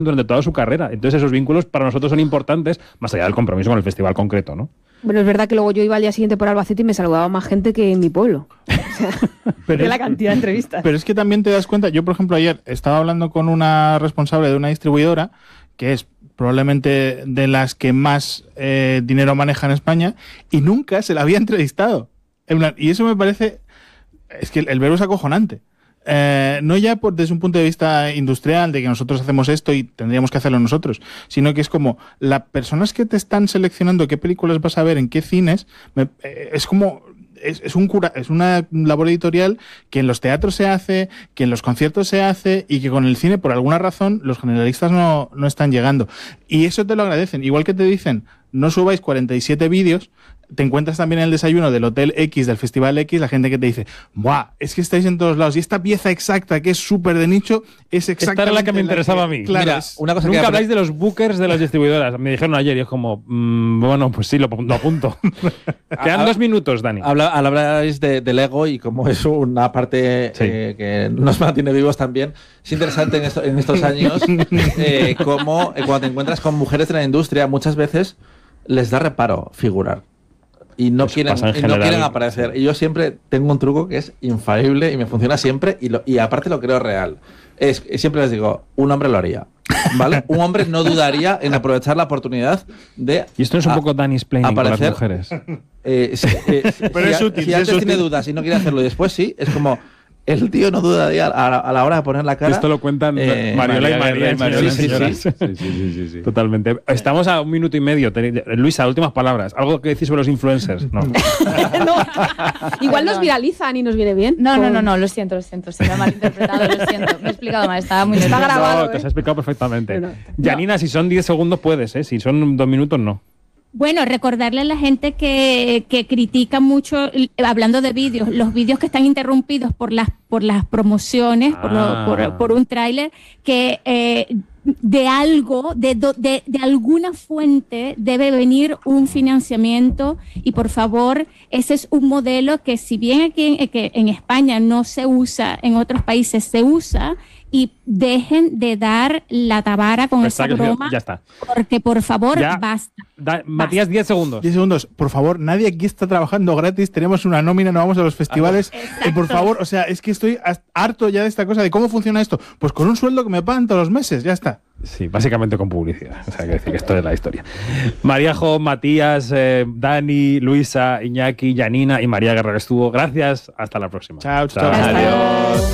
durante toda su carrera. Entonces esos vínculos para nosotros son importantes, más allá del compromiso con el festival concreto, ¿no? Bueno, es verdad que luego yo iba al día siguiente por Albacete y me saludaba más gente que en mi pueblo. O sea, de la cantidad de entrevistas. Pero es que también te das cuenta, yo por ejemplo ayer estaba hablando con una responsable de una distribuidora, que es probablemente de las que más dinero maneja en España, y nunca se la había entrevistado. Y eso me parece, es que el verbo es acojonante. No ya desde un punto de vista industrial, de que nosotros hacemos esto y tendríamos que hacerlo nosotros, sino que es como las personas que te están seleccionando qué películas vas a ver, en qué cines, es como... Es una labor editorial que en los teatros se hace, que en los conciertos se hace y que con el cine, por alguna razón, los generalistas no están llegando. Y eso te lo agradecen. Igual que te dicen, no subáis 47 vídeos, te encuentras también en el desayuno del Hotel X, del Festival X, la gente que te dice, ¡buah! Es que estáis en todos lados. Y esta pieza exacta, que es súper de nicho, es exactamente... Esta era la que me interesaba a mí. Claro, mira, una cosa nunca habláis de los bookers de las distribuidoras. Me dijeron ayer y es como, bueno, pues sí, lo apunto. Quedan 2 minutos, Dani. Habláis del ego y cómo es una parte que nos mantiene vivos también. Es interesante en estos años cómo cuando te encuentras con mujeres de la industria, muchas veces les da reparo figurar. Y no quieren aparecer. Y yo siempre tengo un truco que es infalible y me funciona siempre y aparte lo creo real. Siempre les digo, un hombre lo haría. ¿Vale? Un hombre no dudaría en aprovechar la oportunidad de... Y esto es un poco Danny's planning con las mujeres. Pero es útil. Si antes tiene dudas y no quiere hacerlo y después sí, es como... El tío no dudaría a la hora de poner la cara. Esto lo cuentan Mariola y María. Sí. Totalmente. Estamos a 1 minuto y medio. Luisa, últimas palabras. ¿Algo que decís sobre los influencers? No. No. Igual nos viralizan y nos viene bien. No, lo siento. Se me ha malinterpretado, lo siento. Me he explicado mal, estaba muy Está grabado. No, te has explicado perfectamente. Janina, si son 10 segundos puedes, si son 2 minutos no. Bueno, recordarle a la gente que critica mucho, hablando de vídeos, los vídeos que están interrumpidos por las promociones, por un tráiler, que de alguna fuente debe venir un financiamiento y por favor, ese es un modelo que si bien aquí en España no se usa, en otros países se usa, y dejen de dar la tabara con esa broma. Ya está. Porque, por favor, basta. Matías, 10 segundos. 10 segundos. Por favor, nadie aquí está trabajando gratis. Tenemos una nómina, no vamos a los festivales. Por favor, o sea, es que estoy harto ya de esta cosa, de cómo funciona esto. Pues con un sueldo que me pagan todos los meses, ya está. Sí, básicamente con publicidad. O sea, que decir que esto es la historia. Mariajo, Matías, Dani, Luisa, Iñaki, Janina y María Guerrero estuvo. Gracias. Hasta la próxima. Chao. Adiós.